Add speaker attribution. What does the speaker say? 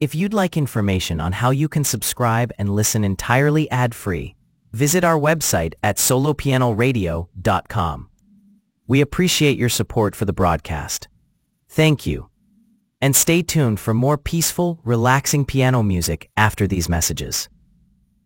Speaker 1: If you'd like information on how you can subscribe and listen entirely ad-free, visit our website at solopianoradio.com. We appreciate your support for the broadcast. Thank you. And stay tuned for more peaceful, relaxing piano music after these messages.